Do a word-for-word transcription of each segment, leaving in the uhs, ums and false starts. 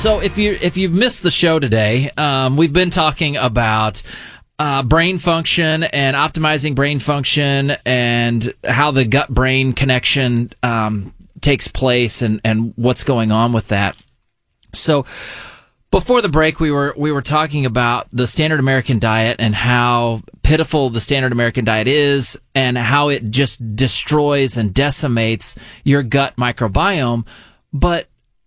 So if you if you've missed the show today, um, we've been talking about uh, brain function and optimizing brain function and how the gut-brain connection um, takes place and, and what's going on with that. So before the break, we were we were talking about the standard American diet and how pitiful the standard American diet is and how it just destroys and decimates your gut microbiome. But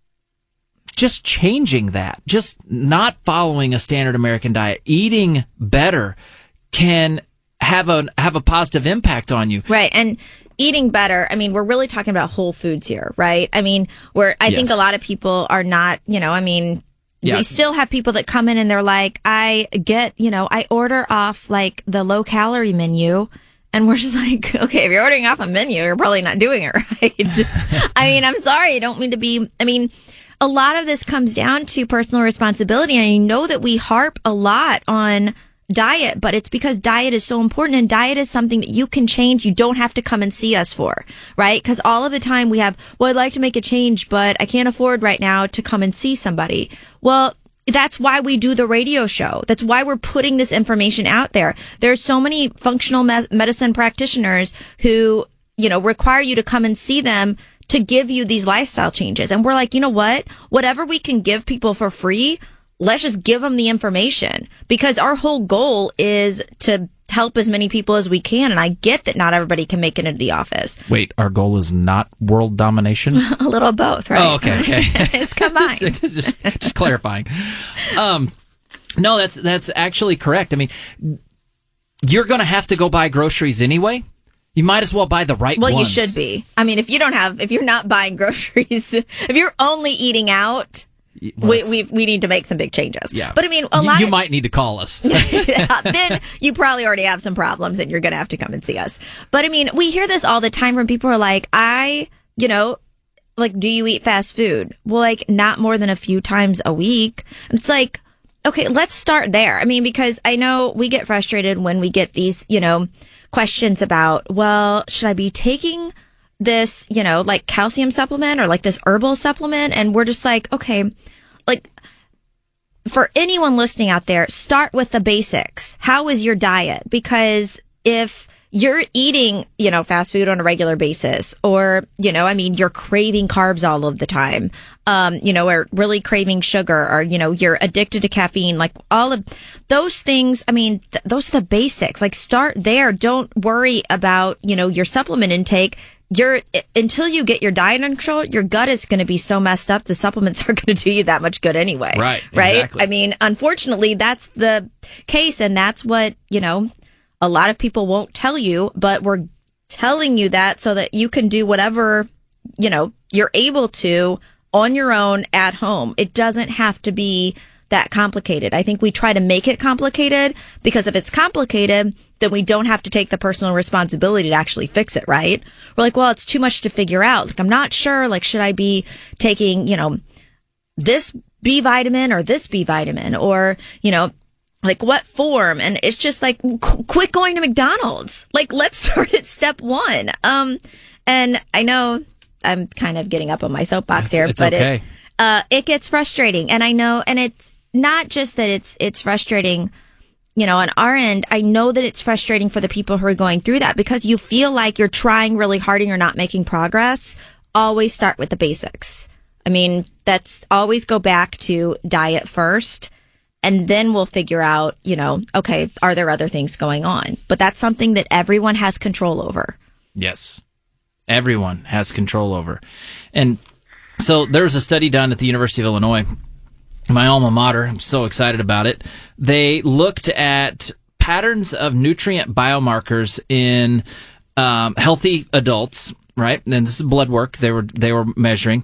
just changing that, just not following a standard American diet, eating better can have a have a positive impact on you. Right. And eating better, I mean, we're really talking about whole foods here, right? I mean, where I yes. think a lot of people are not, you know, I mean, yeah. we still have people that come in and they're like, I get, you know, I order off like the low calorie menu. And we're just like, okay, if you're ordering off a menu, you're probably not doing it right. I mean, I'm sorry. I don't mean to be, I mean, a lot of this comes down to personal responsibility. And I know that we harp a lot on diet, but it's because diet is so important, and diet is something that you can change. You don't have to come and see us for, right? Because all of the time we have, well, I'd like to make a change, but I can't afford right now to come and see somebody. Well, that's why we do the radio show. That's why we're putting this information out there. There's so many functional me- medicine practitioners who, you know, require you to come and see them to give you these lifestyle changes. And we're like, you know what? Whatever we can give people for free, let's just give them the information, because our whole goal is to help as many people as we can. And I get that not everybody can make it into the office. Wait, our goal is not world domination? A little of both, right? Oh, okay, okay. It's combined. just, just clarifying. Um, no, that's that's actually correct. I mean, you're going to have to go buy groceries anyway. You might as well buy the right well, ones. Well, you should be. I mean, if you don't have, if you're not buying groceries, if you're only eating out, well, we, we we need to make some big changes. Yeah. But I mean, a lot. You of, might need to call us. Then you probably already have some problems and you're going to have to come and see us. But I mean, we hear this all the time from people who are like, I, you know, like, do you eat fast food? Well, like, not more than a few times a week. It's like, okay, let's start there. I mean, because I know we get frustrated when we get these, you know, questions about, well, should I be taking this, you know, like calcium supplement or like this herbal supplement? And we're just like, okay, like for anyone listening out there, start with the basics. How is your diet? Because if you're eating, you know, fast food on a regular basis, or, you know, I mean, you're craving carbs all of the time, um, you know, or really craving sugar, or, you know, you're addicted to caffeine, like all of those things. I mean, th- those are the basics. Like, start there. Don't worry about, you know, your supplement intake. You're, until you get your diet under control, your gut is going to be so messed up, the supplements aren't going to do you that much good anyway. Right. Right. Exactly. I mean, unfortunately, that's the case. And that's what, you know, a lot of people won't tell you, but we're telling you that so that you can do whatever, you know, you're able to on your own at home. It doesn't have to be that complicated. I think we try to make it complicated because if it's complicated, then we don't have to take the personal responsibility to actually fix it, right? We're like, well, it's too much to figure out. Like, I'm not sure. Like, should I be taking, you know, this B vitamin or this B vitamin, or, you know, like what form? And it's just like, qu- quit going to McDonald's. Like, let's start at step one. Um, and I know I'm kind of getting up on my soapbox it's, here, it's but okay. it, uh, it gets frustrating. And I know, and it's not just that it's, it's frustrating, you know, on our end. I know that it's frustrating for the people who are going through that, because you feel like you're trying really hard and you're not making progress. Always start with the basics. I mean, that's always go back to diet first. And then we'll figure out, you know, okay, are there other things going on? But that's something that everyone has control over. Yes. Everyone has control over. And so there was a study done at the University of Illinois, my alma mater. I'm so excited about it. They looked at patterns of nutrient biomarkers in um, healthy adults, right? And this is blood work they were they were measuring.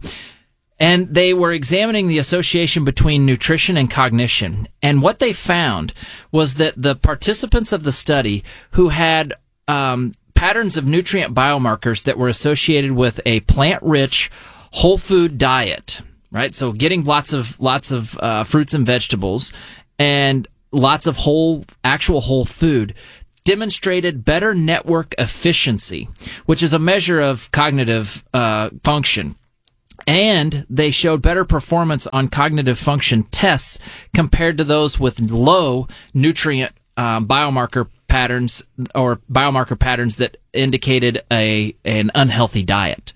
And they were examining the association between nutrition and cognition. And what they found was that the participants of the study who had um, patterns of nutrient biomarkers that were associated with a plant-rich, whole food diet, right? So getting lots of lots of uh, fruits and vegetables and lots of whole, actual whole food, demonstrated better network efficiency, which is a measure of cognitive uh, function. And they showed better performance on cognitive function tests compared to those with low nutrient um, biomarker patterns or biomarker patterns that indicated a an unhealthy diet.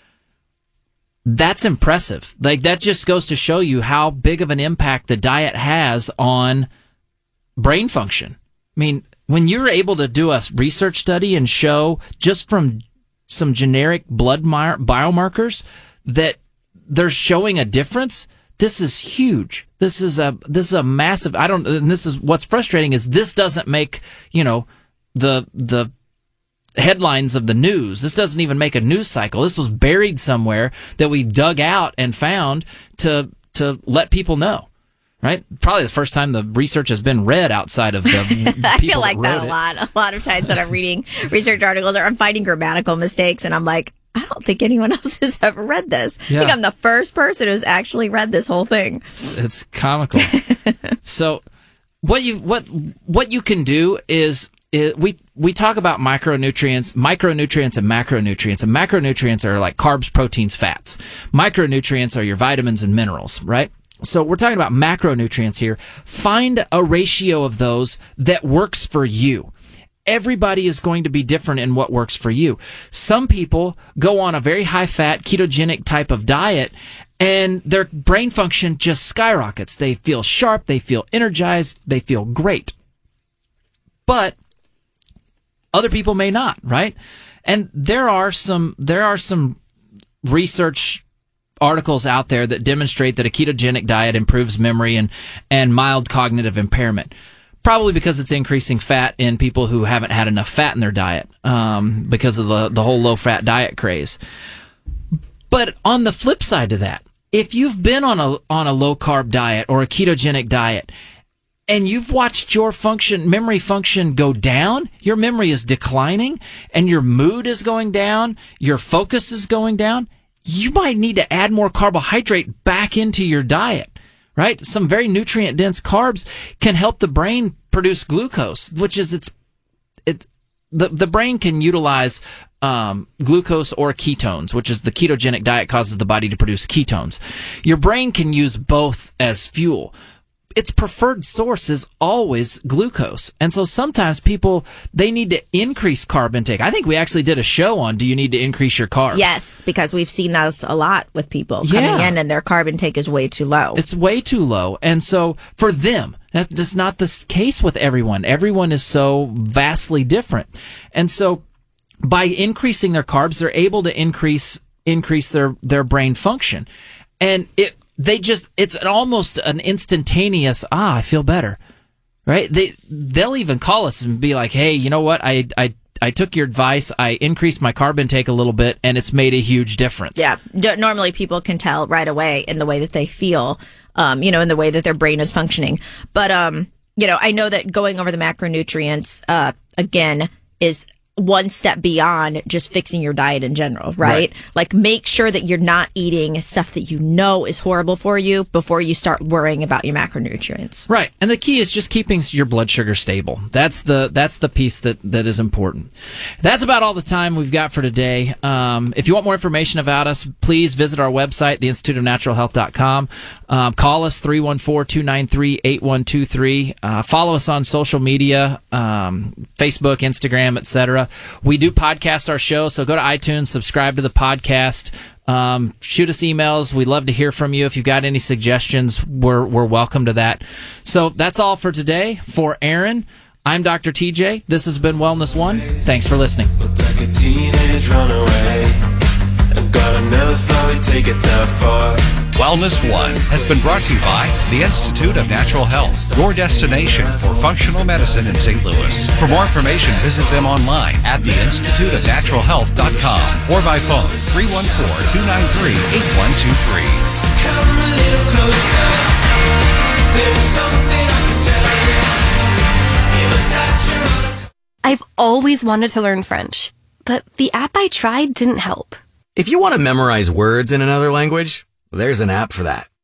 That's impressive. Like, that just goes to show you how big of an impact the diet has on brain function. I mean, when you're able to do a research study and show just from some generic blood biomarkers that they're showing a difference, this is huge. This is a this is a massive. I don't. And this is what's frustrating is this doesn't make, you know, the the headlines of the news. This doesn't even make a news cycle. This was buried somewhere that we dug out and found to to let people know. Right? Probably the first time the research has been read outside of the people I feel like that, that a lot. A lot of times when I'm reading research articles or I'm finding grammatical mistakes and I'm like, I don't think anyone else has ever read this. Yeah. I think I'm the first person who's actually read this whole thing. It's, it's comical. So what you what what you can do is, is we we talk about micronutrients, micronutrients and macronutrients. And macronutrients are like carbs, proteins, fats. Micronutrients are your vitamins and minerals, right? So we're talking about macronutrients here. Find a ratio of those that works for you. Everybody is going to be different in what works for you. Some people go on a very high-fat, ketogenic type of diet, and their brain function just skyrockets. They feel sharp, they feel energized, they feel great. But other people may not, right? And there are some there are some research articles out there that demonstrate that a ketogenic diet improves memory and, and mild cognitive impairment. Probably because it's increasing fat in people who haven't had enough fat in their diet, um, because of the, the whole low-fat diet craze. But on the flip side to that, if you've been on a on a low-carb diet or a ketogenic diet, and you've watched your function, memory function go down, your memory is declining, and your mood is going down, your focus is going down, you might need to add more carbohydrate back into your diet, right? Some very nutrient-dense carbs can help the brain produce glucose, which is its, it, the, the brain can utilize um, glucose or ketones, which is the ketogenic diet causes the body to produce ketones. Your brain can use both as fuel. Its preferred source is always glucose. And so sometimes people, they need to increase carb intake. I think we actually did a show on, do you need to increase your carbs? Yes, because we've seen that a lot with people coming yeah. in and their carb intake is way too low. It's way too low. And so for them, that's just not the case with everyone. Everyone is so vastly different. And so by increasing their carbs, they're able to increase increase their, their brain function. And it They just, it's an almost an instantaneous, ah, I feel better, right? They, they'll even call us and be like, hey, you know what? I, I, I took your advice. I increased my carb intake a little bit and it's made a huge difference. Yeah. Normally people can tell right away in the way that they feel, um, you know, in the way that their brain is functioning. But, um, you know, I know that going over the macronutrients, uh, again, is one step beyond just fixing your diet in general, right? right? Like, make sure that you're not eating stuff that you know is horrible for you before you start worrying about your macronutrients. Right. And the key is just keeping your blood sugar stable. That's the that's the piece that, that is important. That's about all the time we've got for today. Um, if you want more information about us, please visit our website, the institute of natural health dot com. Um, call us, three one four, two nine three, eight one two three. Uh, follow us on social media, um, Facebook, Instagram, et cetera. We do podcast our show, so go to iTunes, subscribe to the podcast, um, shoot us emails. We'd love to hear from you. If you've got any suggestions, we're we're welcome to that. So that's all for today. For Aaron, I'm Doctor T J. This has been Wellness One. Thanks for listening. Like a teenage runaway, and God, I never thought we'd take it that far. Wellness One has been brought to you by the Institute of Natural Health, your destination for functional medicine in Saint Louis. For more information, visit them online at the institute of natural health dot com or by phone three one four, two nine three, eight one two three. Come a little closer. There's something I can tell you. It was natural. I've always wanted to learn French, but the app I tried didn't help. If you want to memorize words in another language, there's an app for that.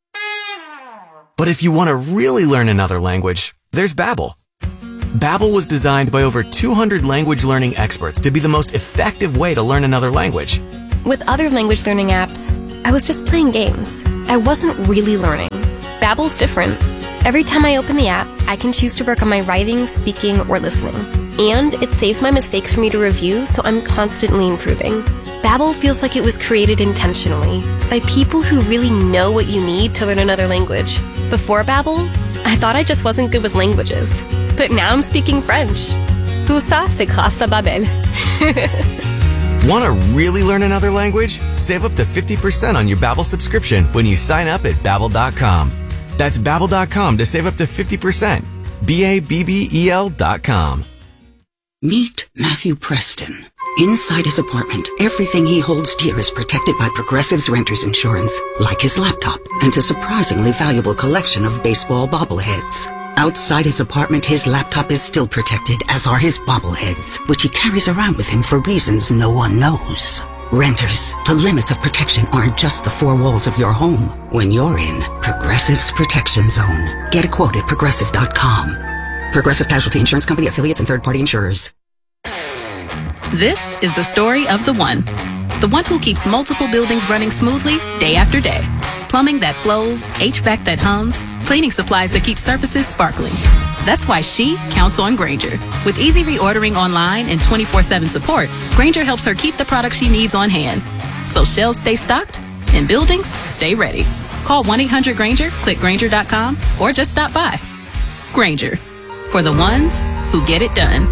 But if you want to really learn another language, there's Babbel. Babbel was designed by over two hundred language learning experts to be the most effective way to learn another language. With other language learning apps, I was just playing games. I wasn't really learning. Babbel's different. Every time I open the app, I can choose to work on my writing, speaking, or listening. And it saves my mistakes for me to review, so I'm constantly improving. Babbel feels like it was created intentionally by people who really know what you need to learn another language. Before Babbel, I thought I just wasn't good with languages. But now I'm speaking French. Tout ça, c'est grâce à Babbel. Want to really learn another language? Save up to fifty percent on your Babbel subscription when you sign up at Babbel dot com. That's Babbel dot com to save up to fifty percent. B A B B E L dot com. Meet Matthew Preston. Inside his apartment, everything he holds dear is protected by Progressive's Renters Insurance, like his laptop and a surprisingly valuable collection of baseball bobbleheads. Outside his apartment, his laptop is still protected, as are his bobbleheads, which he carries around with him for reasons no one knows. Renters, the limits of protection aren't just the four walls of your home. When you're in Progressive's Protection Zone, get a quote at Progressive dot com. Progressive Casualty Insurance Company, affiliates, and third-party insurers. This is the story of the one. The one who keeps multiple buildings running smoothly day after day. Plumbing that flows, H V A C that hums, cleaning supplies that keep surfaces sparkling. That's why she counts on Grainger. With easy reordering online and twenty-four seven support, Grainger helps her keep the products she needs on hand. So shelves stay stocked and buildings stay ready. Call one eight hundred Grainger, click Grainger dot com, or just stop by. Grainger, for the ones who get it done.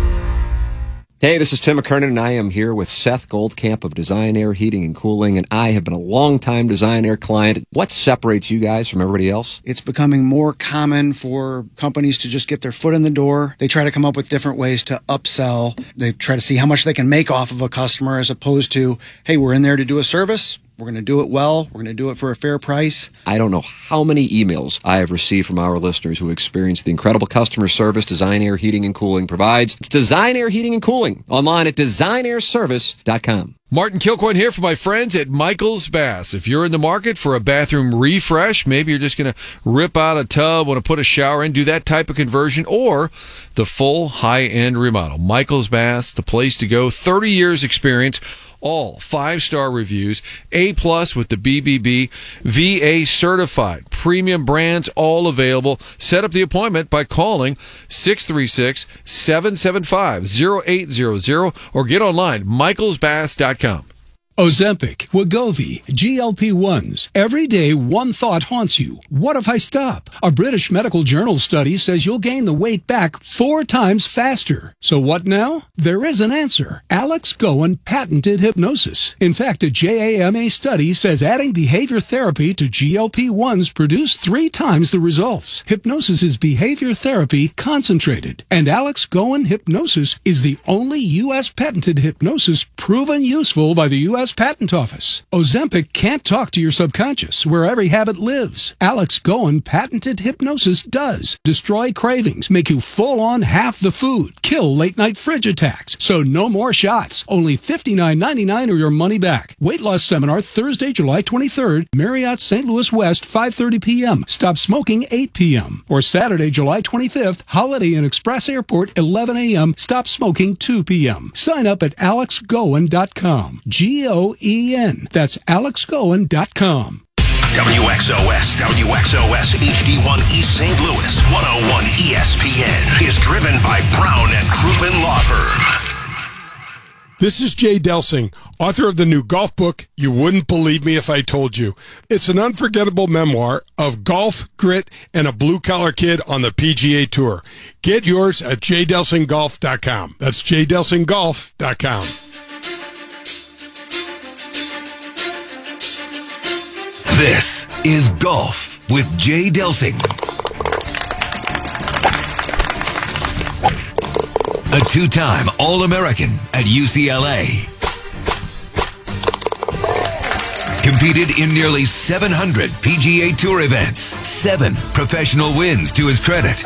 Hey, this is Tim McKernan, and I am here with Seth Goldcamp of Design Air Heating and Cooling, and I have been a long-time Design Air client. What separates you guys from everybody else? It's becoming more common for companies to just get their foot in the door. They try to come up with different ways to upsell. They try to see how much they can make off of a customer, as opposed to, hey, we're in there to do a service. We're going to do it well. We're going to do it for a fair price. I don't know how many emails I have received from our listeners who experience the incredible customer service Design Air Heating and Cooling provides. It's Design Air Heating and Cooling, online at design air service dot com. Martin Kilcoyne here for my friends at Michael's Baths. If you're in the market for a bathroom refresh, maybe you're just going to rip out a tub, want to put a shower in, do that type of conversion, or the full high-end remodel. Michael's Baths, the place to go. thirty years experience. All five-star reviews, A-plus with the B B B, V A certified, premium brands, all available. Set up the appointment by calling six three six, seven seven five, zero eight zero zero or get online, michaels baths dot com. Ozempic, Wegovy, G L P ones. Every day, one thought haunts you. What if I stop? A British medical journal study says you'll gain the weight back four times faster. So what now? There is an answer. Alex Goen patented hypnosis. In fact, a J A M A study says adding behavior therapy to G L P ones produced three times the results. Hypnosis is behavior therapy concentrated. And Alex Goen Hypnosis is the only U S patented hypnosis proven useful by the U S Patent Office. Ozempic can't talk to your subconscious, where every habit lives. Alex Goen patented hypnosis does. Destroy cravings, make you full on half the food, kill late night fridge attacks. So no more shots. Only fifty-nine ninety-nine or your money back. Weight loss seminar Thursday, July twenty-third, Marriott Saint Louis West, five thirty p.m. Stop smoking, eight p.m. Or Saturday, July twenty-fifth, Holiday Inn Express Airport, eleven a.m. Stop smoking, two p.m. Sign up at alex goen dot com. G O E N. That's alex goen dot com. W X O S, W X O S H D one East Saint Louis, one oh one E S P N is driven by Brown and Crouppen Law Firm. This is Jay Delsing, author of the new golf book, You Wouldn't Believe Me If I Told You. It's an unforgettable memoir of golf, grit, and a blue-collar kid on the P G A Tour. Get yours at j delsing golf dot com. That's j delsing golf dot com. This is Golf with Jay Delsing. A two-time All-American at U C L A. Competed in nearly seven hundred P G A Tour events. Seven professional wins to his credit.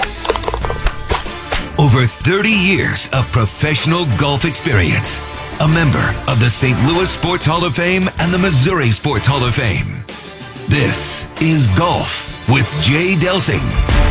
Over thirty years of professional golf experience. A member of the Saint Louis Sports Hall of Fame and the Missouri Sports Hall of Fame. This is Golf with Jay Delsing.